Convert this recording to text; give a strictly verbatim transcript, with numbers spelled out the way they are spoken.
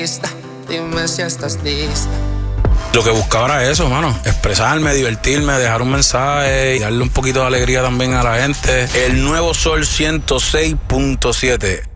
Dime si estás lista. Lo que buscaba era eso, mano. Expresarme, divertirme, dejar un mensaje y darle un poquito de alegría también a la gente. El nuevo Sol ciento seis punto siete.